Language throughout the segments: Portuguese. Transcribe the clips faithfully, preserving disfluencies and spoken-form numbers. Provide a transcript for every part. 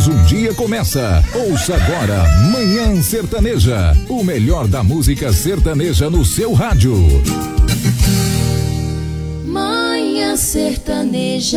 mais um dia começa. Ouça agora Manhã Sertaneja, o melhor da música sertaneja no seu rádio. Manhã Sertaneja.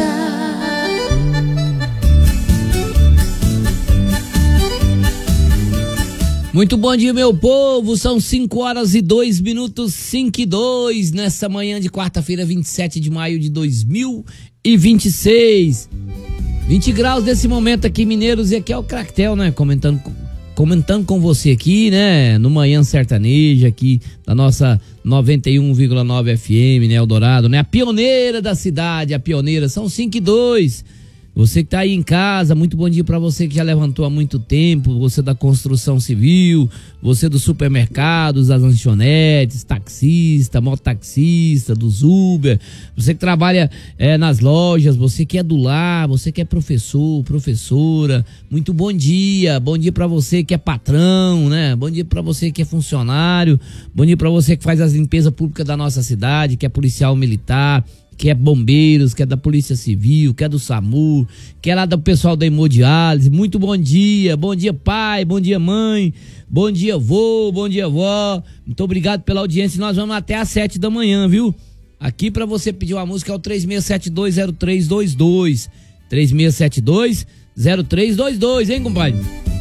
Muito bom dia, meu povo, são cinco horas e dois minutos, cinco e dois, nessa manhã de quarta-feira, vinte e sete de maio de dois mil e vinte e seis. vinte graus desse momento aqui, mineiros, e aqui é o Cractel, né, comentando, comentando com você aqui, né, no Manhã Sertaneja, aqui da nossa noventa e um vírgula nove F M, né, Eldorado, né, a pioneira da cidade, a pioneira, são cinco e dois. Você que tá aí em casa, muito bom dia para você que já levantou há muito tempo, você da construção civil, você dos supermercados, das lanchonetes, taxista, mototaxista, dos Uber, você que trabalha é, nas lojas, você que é do lar, você que é professor, professora, muito bom dia, bom dia para você que é patrão, né? Bom dia para você que é funcionário, bom dia para você que faz as limpezas públicas da nossa cidade, que é policial militar, que é bombeiros, que é da Polícia Civil, que é do SAMU, que é lá do pessoal da hemodiálise. Muito bom dia, bom dia pai, bom dia mãe, bom dia vô, bom dia vó. Muito obrigado pela audiência, nós vamos até às sete da manhã, viu? Aqui pra você pedir uma música é o três seis sete dois zero três dois dois, três seis sete dois zero três dois dois, hein, compadre?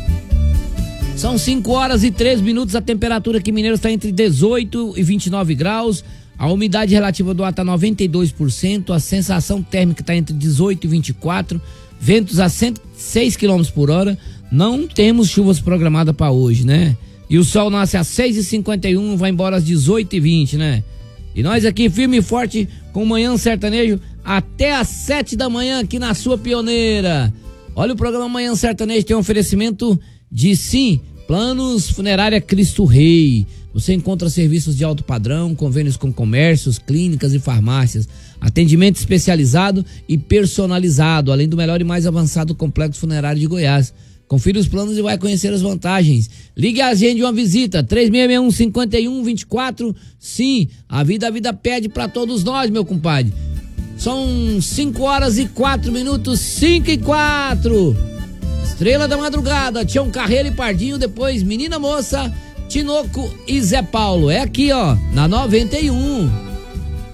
São cinco horas e três minutos, a temperatura aqui em Mineiros está entre dezoito e vinte e nove graus. A umidade relativa do ar está noventa e dois por cento, a sensação térmica está entre dezoito e vinte e quatro, ventos a cento e seis quilômetros por hora, não temos chuvas programadas para hoje, né? E o sol nasce às seis e cinquenta e um, vai embora às dezoito e vinte, né? E nós aqui firme e forte com o Manhã Sertanejo até às sete da manhã aqui na sua pioneira. Olha, o programa Manhã Sertanejo tem um oferecimento de sim, Planos Funerária Cristo Rei. Você encontra serviços de alto padrão, convênios com comércios, clínicas e farmácias, atendimento especializado e personalizado, além do melhor e mais avançado complexo funerário de Goiás. Confira os planos e vai conhecer as vantagens. Ligue a agende uma visita, três seis seis um, cinco um dois quatro. Sim, a vida, a vida pede pra todos nós, meu compadre. São cinco horas e quatro minutos, cinco e quatro. Estrela da Madrugada, Tião Carreiro e Pardinho, depois Menina Moça, Tinoco e Zé Paulo. É aqui, ó, na noventa e um.